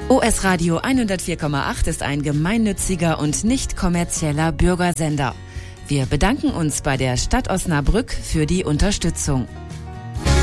OS Radio 104,8 ist ein gemeinnütziger und nicht kommerzieller Bürgersender. Wir bedanken uns bei der Stadt Osnabrück für die Unterstützung.